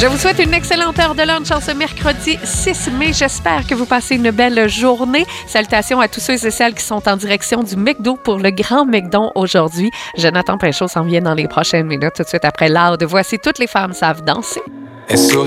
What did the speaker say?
Je vous souhaite une excellente heure de lunch en ce mercredi 6 mai. J'espère que vous passez une belle journée. Salutations à tous ceux et celles qui sont en direction du McDo pour le Grand McDon aujourd'hui. Jonathan Pinchot s'en vient dans les prochaines minutes, tout de suite après Loud. Voici Toutes les femmes savent danser.